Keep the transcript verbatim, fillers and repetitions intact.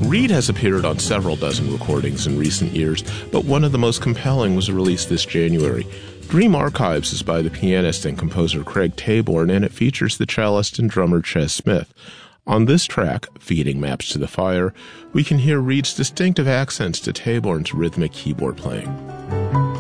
Reed has appeared on several dozen recordings in recent years, but one of the most compelling was released this January. Dream Archives is by the pianist and composer Craig Taborn, and it features the cellist and drummer Ches Smith. On this track, Feeding Maps to the Fire, we can hear Reed's distinctive accents to Taborn's rhythmic keyboard playing.